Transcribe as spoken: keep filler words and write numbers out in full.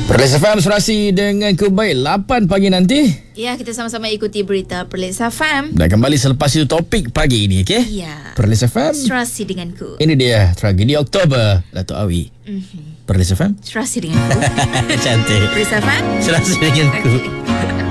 Perlis F M serasi dengan Kubaik lapan pagi nanti. Ya, kita sama-sama ikuti berita Perlis F M. Dan kembali selepas itu topik pagi ini, okey? Ya. Perlis F M. Serasi denganku. Ini dia tragedi Oktober, Dato' Awi. Mm-hmm. Perlis F M. Serasi denganku. Cantik. Perlis F M. Serasi denganku. Okay.